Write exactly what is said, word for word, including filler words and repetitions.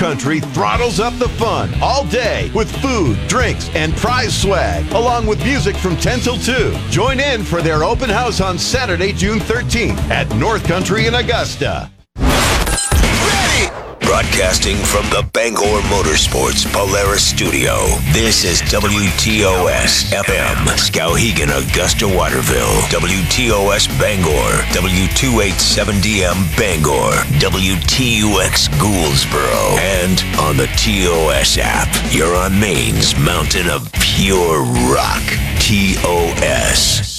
Country throttles up the fun all day with food, drinks, and prize swag, along with music from ten till two. Join in for their open house on Saturday, June thirteenth at North Country in Augusta. Ready! Broadcasting from the Bangor Motorsports Polaris Studio, this is W T O S F M, Skowhegan, Augusta, Waterville, W T O S Bangor, W two eighty-seven D M Bangor, W T U X Gouldsboro, and on the T O S app. You're on Maine's mountain of pure rock, T O S.